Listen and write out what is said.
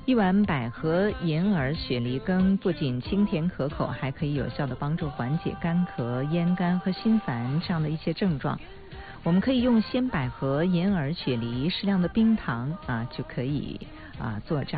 一碗百合银耳雪梨羹不仅清甜可口，还可以有效的帮助缓解干咳、咽干和心烦这样的一些症状。我们可以用鲜百合、银耳、雪梨、适量的冰糖就可以做这样